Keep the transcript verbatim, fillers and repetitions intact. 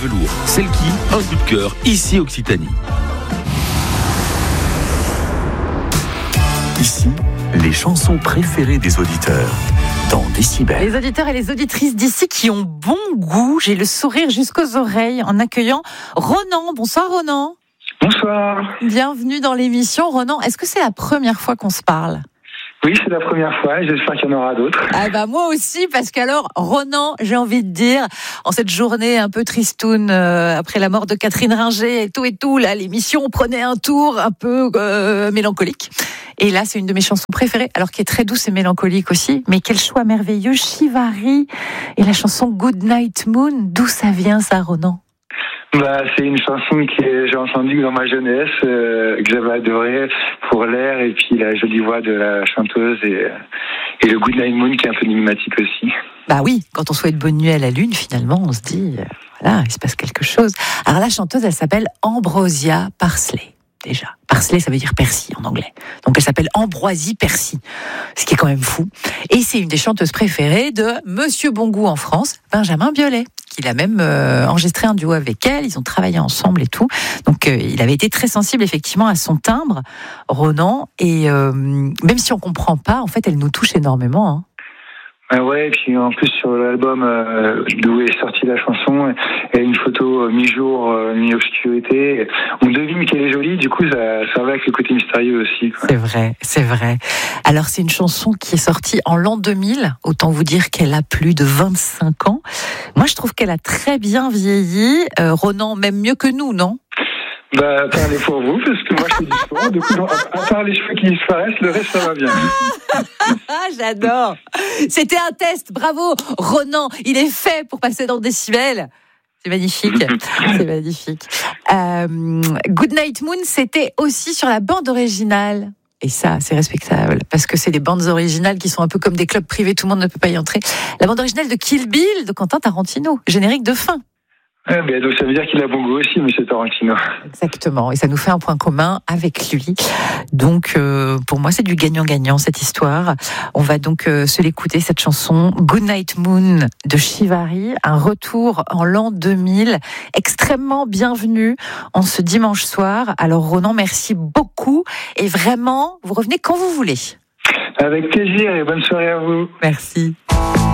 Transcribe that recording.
Velours, celle qui, un coup de cœur, ici Occitanie. Ici, les chansons préférées des auditeurs. Dans Décibel. Les auditeurs et les auditrices d'ici qui ont bon goût. J'ai le sourire jusqu'aux oreilles en accueillant Ronan. Bonsoir Ronan. Bonsoir. Bienvenue dans l'émission. Ronan, est-ce que c'est la première fois qu'on se parle ? Oui, c'est la première fois et j'espère qu'il y en aura d'autres. Ah bah moi aussi, parce qu'alors, Ronan, j'ai envie de dire, en cette journée un peu tristoune, euh, après la mort de Catherine Ringer et tout et tout, là, l'émission prenait un tour un peu euh, mélancolique. Et là, c'est une de mes chansons préférées, alors qui est très douce et mélancolique aussi. Mais quel choix merveilleux, Shivari et la chanson Good Night Moon. D'où ça vient ça, Ronan ? Bah, c'est une chanson que j'ai entendue dans ma jeunesse, euh, que j'avais adorée pour l'air et puis la jolie voix de la chanteuse et, et le Good Night Moon qui est un peu énigmatique aussi. Bah oui, quand on souhaite bonne nuit à la lune, finalement, on se dit, euh, voilà, il se passe quelque chose. Alors la chanteuse, elle s'appelle Ambrosia Parsley. Déjà. Parsley, ça veut dire persil en anglais. Donc elle s'appelle Ambroisie Persil, ce qui est quand même fou. Et c'est une des chanteuses préférées de Monsieur Bongout en France, Benjamin Biolay, qu'il a même euh, enregistré un duo avec elle. Ils ont travaillé ensemble et tout. Donc euh, il avait été très sensible effectivement à son timbre, Ronan. Et euh, même si on comprend pas, en fait, elle nous touche énormément. Hein. Ah ouais, et puis en plus sur l'album euh, d'où est sortie la chanson, il y a une photo euh, mi-jour, euh, mi-obscurité. On devine qu'elle est jolie, du coup ça, ça va avec le côté mystérieux aussi. Quoi. C'est vrai, c'est vrai. Alors c'est une chanson qui est sortie en l'an deux mille, autant vous dire qu'elle a plus de vingt-cinq ans. Moi je trouve qu'elle a très bien vieilli, euh, Ronan même mieux que nous, non ? Bah, parlez pour vous, parce que moi je fais du sport, du coup, à part les cheveux qui disparaissent, le reste ça va bien. Ah, j'adore. C'était un test, bravo. Ronan, il est fait pour passer dans Décibel. C'est magnifique, c'est magnifique. Euh, Good Night Moon, c'était aussi sur la bande originale. Et ça, c'est respectable, parce que c'est des bandes originales qui sont un peu comme des clubs privés, tout le monde ne peut pas y entrer. La bande originale de Kill Bill, de Quentin Tarantino, générique de fin. Ouais, ben donc ça veut dire qu'il a bon goût aussi, monsieur Tarantino. Exactement, et ça nous fait un point commun avec lui. Donc, euh, pour moi, c'est du gagnant-gagnant, cette histoire. On va donc euh, se l'écouter, cette chanson Good Night Moon de Shivari, un retour en l'an deux mille, extrêmement bienvenu en ce dimanche soir. Alors, Ronan, merci beaucoup, et vraiment, vous revenez quand vous voulez. Avec plaisir et bonne soirée à vous. Merci.